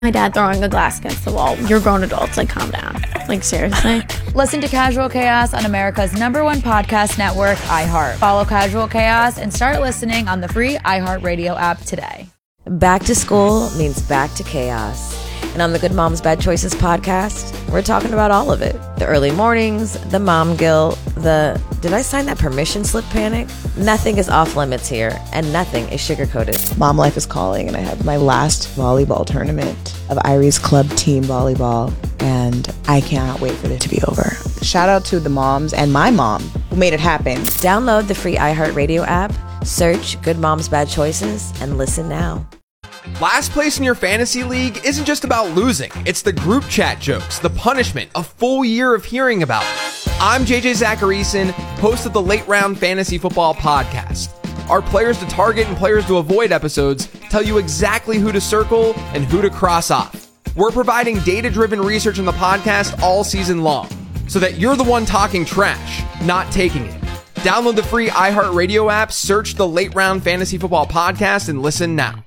My dad throwing a glass against the wall. You're grown adults. Like, calm down. Like, seriously. Listen to Casual Chaos on America's #1 podcast network, iHeart. Follow Casual Chaos and start listening on the free iHeartRadio app today. Back to school means back to chaos. And on the Good Moms Bad Choices podcast, we're talking about all of it. The early mornings, the mom guilt, the did I sign that permission slip panic? Nothing is off limits here, and nothing is sugar-coated. Mom life is calling, and I have my last volleyball tournament of Irie's club team volleyball, and I cannot wait for it to be over. Shout out to the moms and my mom who made it happen. Download the free iHeartRadio app, search Good Moms Bad Choices, and listen now. Last place in your fantasy league isn't just about losing. It's the group chat jokes, the punishment, a full year of hearing about it. I'm JJ Zacharyson, host of the Late Round Fantasy Football Podcast. Our players to target and players to avoid episodes tell you exactly who to circle and who to cross off. We're providing data-driven research in the podcast all season long, so that you're the one talking trash, not taking it. Download the free iHeartRadio app, search the Late Round Fantasy Football Podcast, and listen now.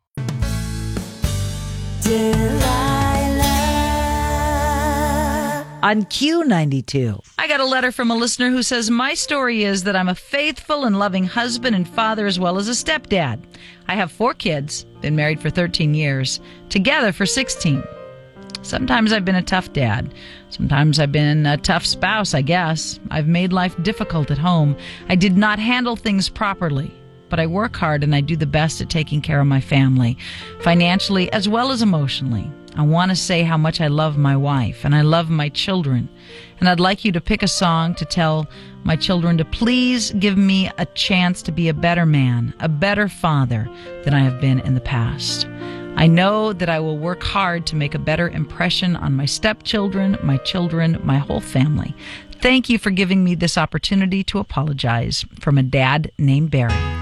On Q92. I got a letter from a listener who says, my story is that I'm a faithful and loving husband and father as well as a stepdad. I have 4 kids, been married for 13 years, together for 16. Sometimes I've been a tough dad. Sometimes I've been a tough spouse, I guess. I've made life difficult at home. I did not handle things properly. But I work hard and I do the best at taking care of my family, financially as well as emotionally. I want to say how much I love my wife and I love my children. And I'd like you to pick a song to tell my children to please give me a chance to be a better man, a better father than I have been in the past. I know that I will work hard to make a better impression on my stepchildren, my children, my whole family. Thank you for giving me this opportunity to apologize. From a dad named Barry.